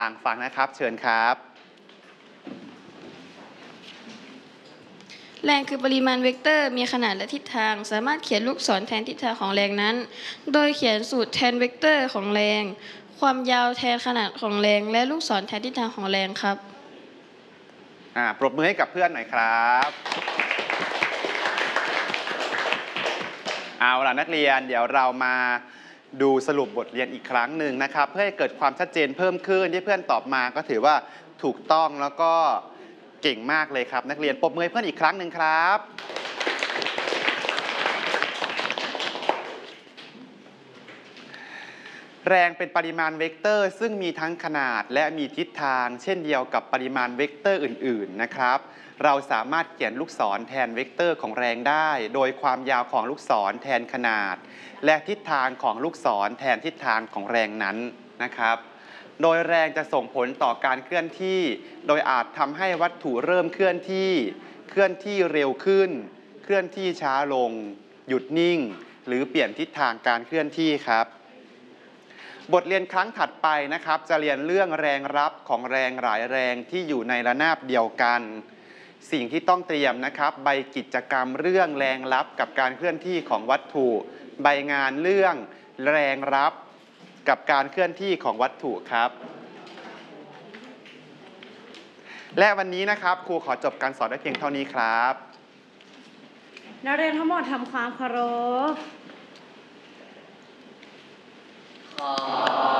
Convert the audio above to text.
ฟังนะครับเชิญครับแรงคือปริมาณเวกเตอร์มีขนาดและทิศทางสามารถเขียนลูกศรแทนทิศทางของแรงนั้นโดยเขียนสูตรแทนเวกเตอร์ของแรงความยาวแทนขนาดของแรงและลูกศรแทนทิศทางของแรงครับปรบมือให้กับเพื่อนหน่อยครับเอาล่ะนักเรียนเดี๋ยวเรามาดูสรุปบทเรียนอีกครั้งหนึ่งนะครับเพื่อให้เกิดความชัดเจนเพิ่มขึ้นที่เพื่อนตอบมาก็ถือว่าถูกต้องแล้วก็เก่งมากเลยครับนักเรียนปรบมือให้เพื่อนอีกครั้งหนึ่งครับแรงเป็นปริมาณเวกเตอร์ซึ่งมีทั้งขนาดและมีทิศทางเช่นเดียวกับปริมาณเวกเตอร์อื่นๆนะครับเราสามารถเขียนลูกศรแทนเวกเตอร์ของแรงได้โดยความยาวของลูกศรแทนขนาดและทิศทางของลูกศรแทนทิศทางของแรงนั้นนะครับโดยแรงจะส่งผลต่อการเคลื่อนที่โดยอาจทำให้วัตถุเริ่มเคลื่อนที่เร็วขึ้นเคลื่อนที่ช้าลงหยุดนิ่งหรือเปลี่ยนทิศทางการเคลื่อนที่ครับบทเรียนครั้งถัดไปนะครับจะเรียนเรื่องแรงรับของแรงหลายแรงที่อยู่ในระนาบเดียวกันสิ่งที่ต้องเตรียมนะครับใบกิจกรรมเรื่องแรงรับกับการเคลื่อนที่ของวัตถุใบงานเรื่องแรงรับกับการเคลื่อนที่ของวัตถุครับและวันนี้นะครับครูขอจบการสอนได้เพียงเท่านี้ครับนักเรียนทั้งหมดทำความเคารพขอ